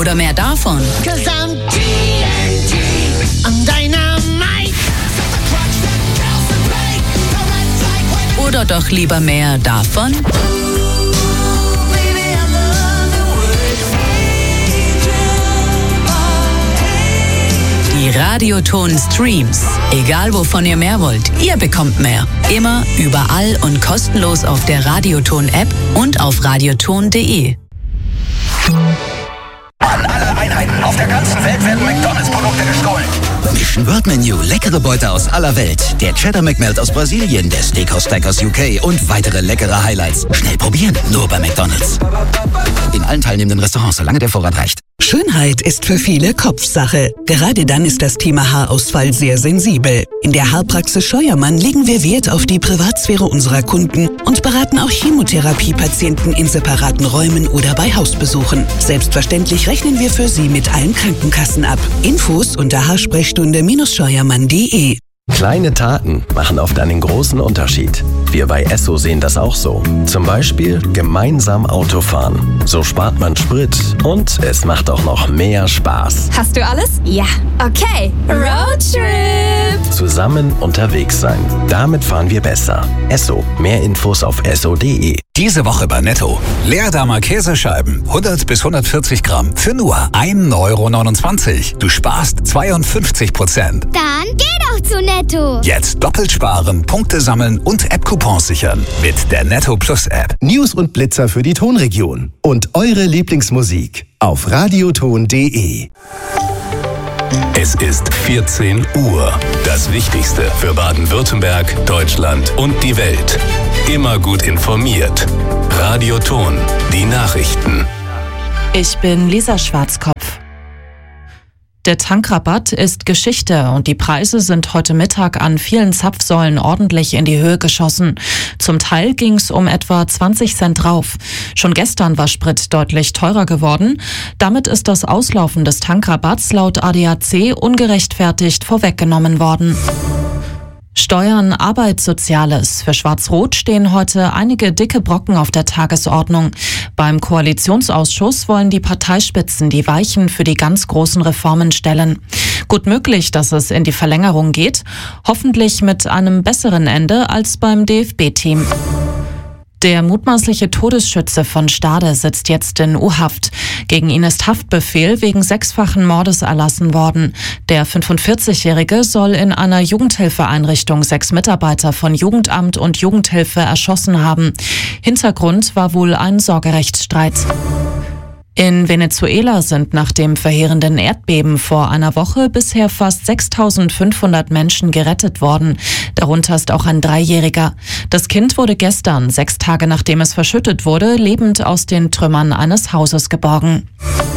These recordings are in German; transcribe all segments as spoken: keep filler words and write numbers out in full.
oder mehr davon? Oder doch lieber mehr davon? Die Radioton-Streams. Egal wovon ihr mehr wollt, ihr bekommt mehr. Immer, überall und kostenlos auf der Radioton-App und auf radioton punkt de. An alle Einheiten auf der ganzen Welt werden McDonalds-Produkte gestohlen. Mission World Menu, leckere Beute aus aller Welt. Der Cheddar McMelt aus Brasilien, der Steakhouse Stack aus U K und weitere leckere Highlights. Schnell probieren, nur bei McDonalds. In allen teilnehmenden Restaurants, solange der Vorrat reicht. Schönheit ist für viele Kopfsache. Gerade dann ist das Thema Haarausfall sehr sensibel. In der Haarpraxis Scheuermann legen wir Wert auf die Privatsphäre unserer Kunden und beraten auch Chemotherapiepatienten in separaten Räumen oder bei Hausbesuchen. Selbstverständlich rechnen wir für Sie mit allen Krankenkassen ab. Infos unter haarsprechstunde scheuermann punkt de. Kleine Taten machen oft einen großen Unterschied. Wir bei Esso sehen das auch so. Zum Beispiel gemeinsam Auto fahren. So spart man Sprit und es macht auch noch mehr Spaß. Hast du alles? Ja. Okay. Roadtrip! Zusammen unterwegs sein. Damit fahren wir besser. Esso. Mehr Infos auf esso punkt de. Diese Woche bei Netto. Leerdammer Käsescheiben. hundert bis hundertvierzig Gramm. Für nur ein Euro neunundzwanzig. Du sparst zweiundfünfzig Prozent. Dann geh doch zu Netto. Jetzt doppelt sparen, Punkte sammeln und App-Coupons sichern. Mit der Netto Plus App. News und Blitzer für die Tonregion. Und eure Lieblingsmusik auf radioton punkt de. Es ist vierzehn Uhr. Das Wichtigste für Baden-Württemberg, Deutschland und die Welt. Immer gut informiert. Radioton, die Nachrichten. Ich bin Lisa Schwarzkopf. Der Tankrabatt ist Geschichte und die Preise sind heute Mittag an vielen Zapfsäulen ordentlich in die Höhe geschossen. Zum Teil ging es um etwa zwanzig Cent drauf. Schon gestern war Sprit deutlich teurer geworden. Damit ist das Auslaufen des Tankrabatts laut A D A C ungerechtfertigt vorweggenommen worden. Steuern, Arbeit, Soziales. Für Schwarz-Rot stehen heute einige dicke Brocken auf der Tagesordnung. Beim Koalitionsausschuss wollen die Parteispitzen die Weichen für die ganz großen Reformen stellen. Gut möglich, dass es in die Verlängerung geht, hoffentlich mit einem besseren Ende als beim D F B-Team. Der mutmaßliche Todesschütze von Stade sitzt jetzt in U-Haft. Gegen ihn ist Haftbefehl wegen sechsfachen Mordes erlassen worden. Der fünfundvierzigjährige soll in einer Jugendhilfeeinrichtung sechs Mitarbeiter von Jugendamt und Jugendhilfe erschossen haben. Hintergrund war wohl ein Sorgerechtsstreit. In Venezuela sind nach dem verheerenden Erdbeben vor einer Woche bisher fast sechstausendfünfhundert Menschen gerettet worden. Darunter ist auch ein Dreijähriger. Das Kind wurde gestern, sechs Tage nachdem es verschüttet wurde, lebend aus den Trümmern eines Hauses geborgen.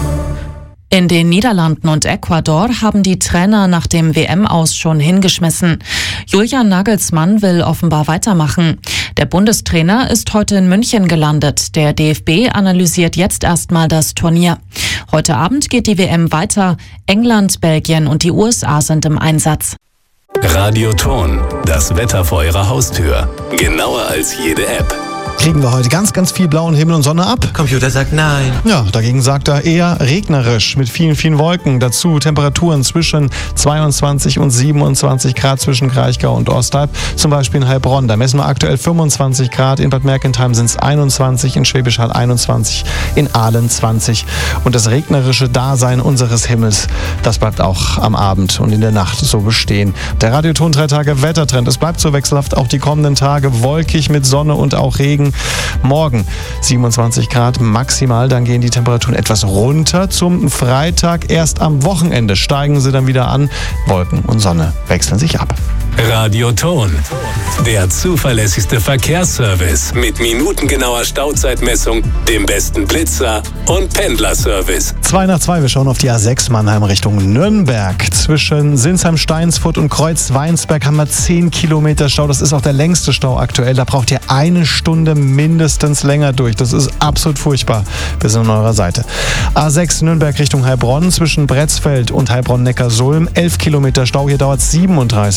In den Niederlanden und Ecuador haben die Trainer nach dem W M-Aus schon hingeschmissen. Julian Nagelsmann will offenbar weitermachen. Der Bundestrainer ist heute in München gelandet. Der D F B analysiert jetzt erstmal das Turnier. Heute Abend geht die W M weiter. England, Belgien und die U S A sind im Einsatz. Radioton, das Wetter vor Ihrer Haustür. Genauer als jede App. Kriegen wir heute ganz, ganz viel blauen Himmel und Sonne ab. Computer sagt nein. Ja, dagegen sagt er eher regnerisch mit vielen, vielen Wolken. Dazu Temperaturen zwischen zweiundzwanzig und siebenundzwanzig Grad zwischen Kraichgau und Ostalb. Zum Beispiel in Heilbronn. Da messen wir aktuell fünfundzwanzig Grad. In Bad Mergentheim sind es einundzwanzig, in Schwäbisch Hall einundzwanzig, in Aalen zwanzig. Und das regnerische Dasein unseres Himmels, das bleibt auch am Abend und in der Nacht so bestehen. Der Radioton drei Tage Wettertrend. Es bleibt so wechselhaft auch die kommenden Tage. Wolkig mit Sonne und auch Regen. Morgen siebenundzwanzig Grad maximal, dann gehen die Temperaturen etwas runter zum Freitag. Erst am Wochenende steigen sie dann wieder an. Wolken und Sonne wechseln sich ab. Radioton, der zuverlässigste Verkehrsservice mit minutengenauer Stauzeitmessung, dem besten Blitzer und Pendlerservice. Zwei nach zwei, wir schauen auf die A sechs Mannheim Richtung Nürnberg. Zwischen Sinsheim-Steinsfurt und Kreuz-Weinsberg haben wir zehn Kilometer Stau. Das ist auch der längste Stau aktuell. Da braucht ihr eine Stunde mindestens länger durch. Das ist absolut furchtbar. Wir sind an eurer Seite. A sechs Nürnberg Richtung Heilbronn zwischen Bretzfeld und Heilbronn-Neckarsulm. elf Kilometer Stau. Hier dauert es siebenunddreißig Minuten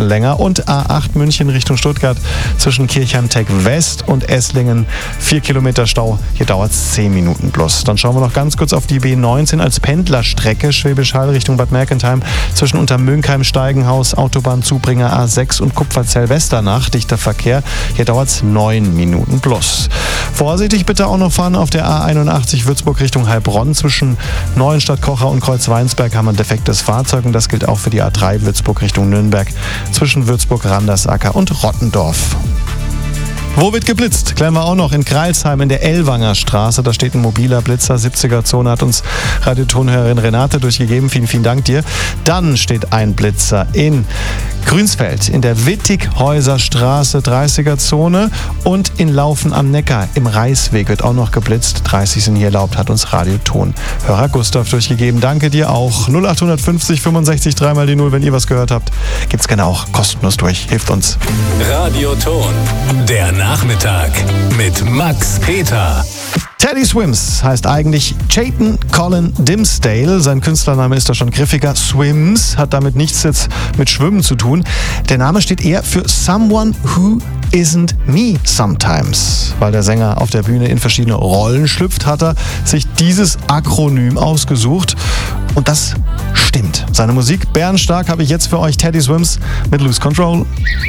Minuten länger. Und A acht München Richtung Stuttgart zwischen Kirchheim-Tech West und Esslingen vier Kilometer Stau. Hier dauert es zehn Minuten plus. Dann schauen wir noch ganz kurz auf die B neunzehn als Pendlerstrecke Schwäbisch Hall Richtung Bad Mergentheim zwischen Untermünkheim, Steigenhaus, Autobahnzubringer A sechs und Kupferzell-Westernach. Dichter Verkehr. Hier dauert es neun Minuten plus. Vorsichtig bitte auch noch fahren auf der A einundachtzig Würzburg Richtung Heilbronn. Zwischen Neuenstadt-Kocher und Kreuzweinsberg haben wir ein defektes Fahrzeug und das gilt auch für die A drei Würzburg Richtung Nürnberg zwischen Würzburg, Randersacker und Rottendorf. Wo wird geblitzt? Klären wir auch noch in Greilsheim in der Ellwanger Straße. Da steht ein mobiler Blitzer, siebziger-Zone, hat uns Radiotonhörerin Renate durchgegeben. Vielen, vielen Dank dir. Dann steht ein Blitzer in Grünsfeld in der Wittighäuser Straße, dreißiger-Zone und in Laufen am Neckar im Reisweg wird auch noch geblitzt. dreißig sind hier erlaubt, hat uns Radiotonhörer Gustav durchgegeben. Danke dir auch. null acht fünfzig fünfundsechzig dreimal die null, wenn ihr was gehört habt. Gibt's gerne auch kostenlos durch. Hilft uns. Radioton. Der Nachmittag mit Max Peter. Teddy Swims heißt eigentlich Chayton Colin Dimsdale. Sein Künstlername ist da schon griffiger. Swims hat damit nichts jetzt mit Schwimmen zu tun. Der Name steht eher für Someone Who Isn't Me Sometimes. Weil der Sänger auf der Bühne in verschiedene Rollen schlüpft, hat er sich dieses Akronym ausgesucht. Und das stimmt. Seine Musik bärenstark habe ich jetzt für euch. Teddy Swims mit Lose Control.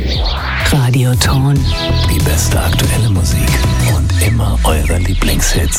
Radioton. Die beste aktuelle Musik und immer eure Lieblingshits.